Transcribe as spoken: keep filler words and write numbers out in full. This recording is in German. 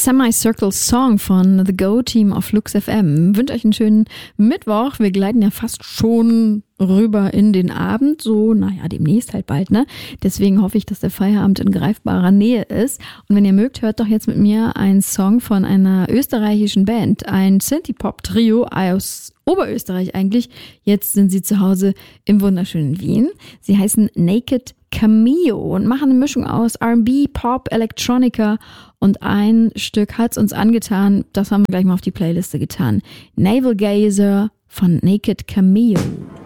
Semicircle Song von The Go Team auf Flux F M. Wünsche euch einen schönen Mittwoch. Wir gleiten ja fast schon rüber in den Abend. So, naja, demnächst halt bald, ne? Deswegen hoffe ich, dass der Feierabend in greifbarer Nähe ist. Und wenn ihr mögt, hört doch jetzt mit mir einen Song von einer österreichischen Band. Ein Synthie-Pop-Trio aus Oberösterreich eigentlich. Jetzt sind sie zu Hause im wunderschönen Wien. Sie heißen Naked Cameo und machen eine Mischung aus R and B, Pop, Electronica und ein Stück hat's uns angetan, das haben wir gleich mal auf die Playliste getan. Navel Gazer von Naked Cameo.